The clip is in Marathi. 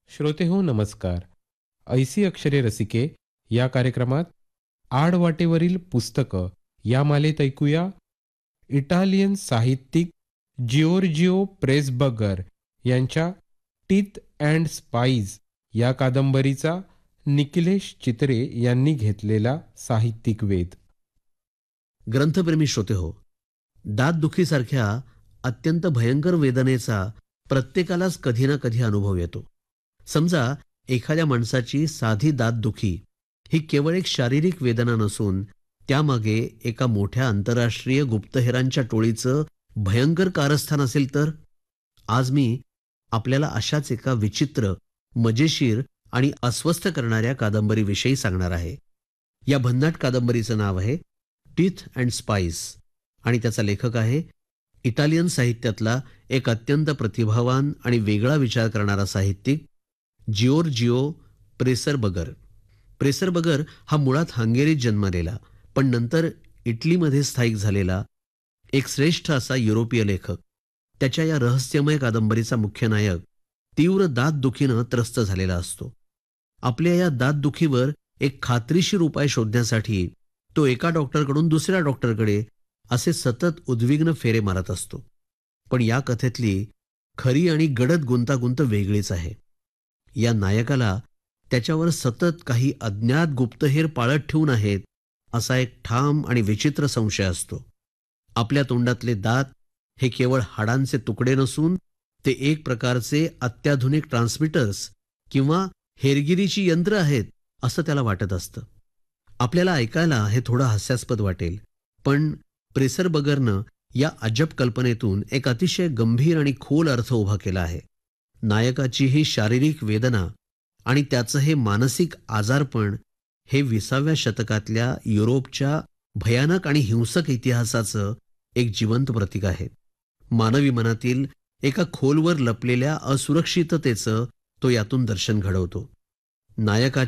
श्रोतेहो नमस्कार. ऐसी अक्षरे रसिके या कार्यक्रमात आडवाटेवरील पुस्तकं या मालेत ऐकूया इटालियन साहित्यिक जिओर्जिओ प्रेसबर्गर यांच्या टीथ अँड स्पाईज या कादंबरीचा निखिलेश चित्रे यांनी घेतलेला साहित्यिक वेध. ग्रंथप्रेमी श्रोते हो, दातदुखीसारख्या अत्यंत भयंकर वेदनेचा प्रत्येकालाच कधी ना कधी अनुभव येतो. समजा एखाद्या माणसाची साधी दातदुखी ही केवळ एक शारीरिक वेदना नसून त्यामागे एका मोठ्या आंतरराष्ट्रीय गुप्तहेरांच्या टोळीचं भयंकर कारस्थान असेल तर. आज मी आपल्याला अशाच एका विचित्र, मजेशीर आणि अस्वस्थ करणाऱ्या कादंबरीविषयी सांगणार आहे. या भन्नाट कादंबरीचं नाव आहे टीथ अँड स्पाईस आणि त्याचा लेखक आहे इटालियन साहित्यातला एक अत्यंत प्रतिभावान आणि वेगळा विचार करणारा साहित्यिक जिओर्जिओ प्रेसरबर्गर. प्रेसरबर्गर हा मुळात हंगेरीत जन्मलेला पण नंतर इटलीमध्ये स्थायिक झालेला एक श्रेष्ठ असा युरोपीय लेखक. त्याच्या या रहस्यमय कादंबरीचा मुख्य नायक तीव्र दातदुखीनं त्रस्त झालेला असतो. आपल्या या दातदुखीवर एक खात्रीशीर उपाय शोधण्यासाठी तो एका डॉक्टरकडून दुसऱ्या डॉक्टरकडे असे सतत उद्विग्न फेरे मारत असतो. पण या कथेतली खरी आणि गडद गुंतागुंत वेगळीच आहे. या नायकाला त्याच्यावर सतत काही अज्ञात गुप्तहेर पाळत ठेवून आहेत असा एक ठाम आणि विचित्र संशय असतो. आपल्या तोंडातले दात हे केवळ हाडांचे तुकडे नसून ते एक प्रकारचे अत्याधुनिक ट्रान्समिटर्स किंवा हेरगिरीची यंत्र आहेत असं त्याला वाटत असतं. आपल्याला ऐकायला हे थोडं हास्यास्पद वाटेल, पण प्रेसरबर्गरनं या अजब कल्पनेतून एक अतिशय गंभीर आणि खोल अर्थ उभा केला आहे. नायकाची ही शारीरिक वेदना आणि त्याचं हे मानसिक आजारपण हे 20व्या शतकातल्या युरोपच्या भयानक आणि हिंसक इतिहासाचं एक जिवंत प्रतीक आहे. मानवी मनातील एका खोलवर लपलेल्या असुरक्षिततेचं तो यातून दर्शन घडवतो. नायकाच्या